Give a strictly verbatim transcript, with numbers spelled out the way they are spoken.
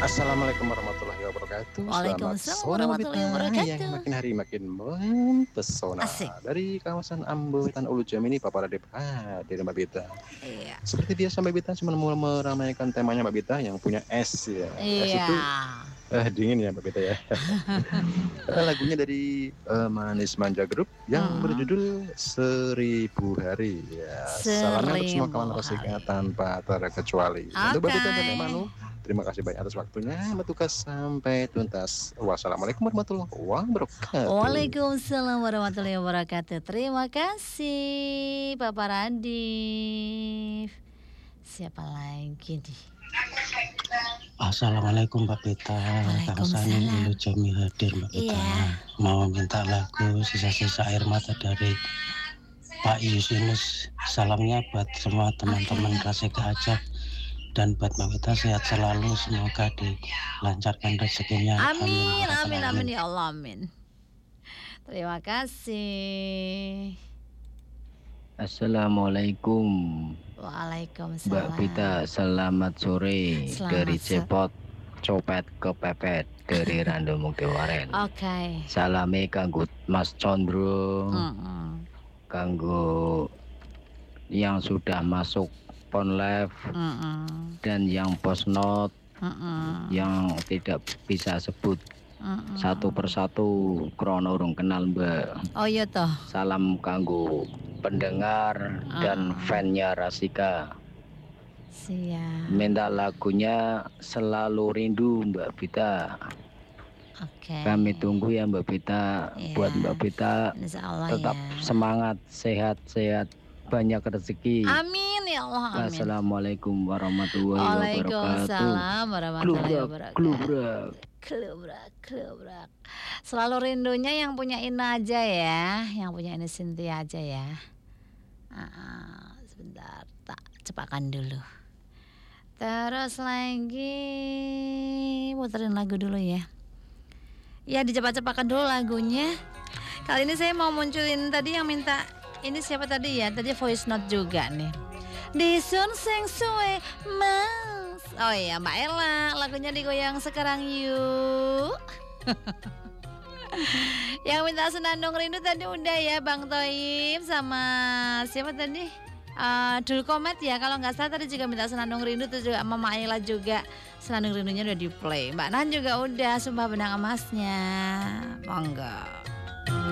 Assalamualaikum warahmatullahi wabarakatuh. Selamat Waalaikumsalam sore warahmatullahi Mbak Vita yang wabarakatuh. makin hari makin mempesona. Asik. Dari kawasan Ambo, Wetan, Ulu Jami ini Papa Radip hadir Mbak Vita. Iya. Seperti biasa Mbak Vita cuma mau meramaikan temanya Mbak Vita yang punya es ya. Es Iya. itu eh, dingin ya Mbak Vita ya. Lagunya dari eh, Manis Manja Group yang Mhm. berjudul Seribu Hari ya. Salamnya untuk semua kawan Seribu Rasika hari. tanpa terkecuali. Untuk Mbak Vita dan Oke. Manu, terima kasih banyak atas waktunya bertugas sampai tuntas. Wassalamualaikum warahmatullahi wabarakatuh. Waalaikumsalam warahmatullahi wabarakatuh. Terima kasih Papa Radif. Siapa lagi nih? Assalamualaikum Mbak Pita, Kang Sani Waalaikumsalam. Ulu Jami hadir Mbak Pita. Iya. Mau minta lagu Sisa-Sisa Air Mata dari Pak Yusinus. Salamnya buat semua teman-teman Oke. Rasika Ajak. Dan buat Mbak Pita sehat selalu, semoga dilancarkan rezekinya. Amin, ya rabbal amin, alamin. amin ya Allah, amin. Terima kasih. Assalamualaikum Waalaikumsalam. Mbak Vita, selamat sore. Selamat Dari sore. Cepot Copet Kepepet dari Rando Mungkewaren. Oke. Salame kanggo Mas Condro, Mm-mm. kanggo yang sudah masuk pon live Mm-mm. dan yang post note Mm-mm. yang tidak bisa sebut Mm-mm. satu persatu krono urung kenal Mbak. Oh iya toh. Salam kanggo pendengar dan Ah. fannya Rasika. Siap. Minta lagunya Selalu Rindu Mbak Vita. Oke. Kami tunggu ya Mbak Vita. Iya. Buat Mbak Vita Insya Allah tetap ya. semangat, sehat-sehat, banyak rezeki. Amin ya Allah, amin. Wassalamualaikum warahmatullahi wabarakatuh. Waalaikumsalam warahmatullahi Klubrak, wabarakatuh. klubrak. Klubrak, klubrak. Selalu rindunya yang punya Ina aja ya, yang punya ini Cynthia aja ya. Ah, sebentar, tak cepatkan dulu. Terus lagi muterin lagu dulu ya. Ya dicepat-cepatkan dulu lagunya. Kali ini saya mau munculin tadi yang minta ini siapa tadi ya? Tadi voice note juga nih. Disun sing suwe mas. Oh iya Mbak Ella, lagunya digoyang sekarang yuk. Yang minta Senandung Rindu tadi udah ya Bang Toib sama siapa tadi? Uh, Dul Komet ya kalau nggak salah tadi juga minta Senandung Rindu, terus juga Mama Ella juga Senandung Rindunya udah di play. Mbak Nan juga udah Sumpah Benang Emasnya. Monggo.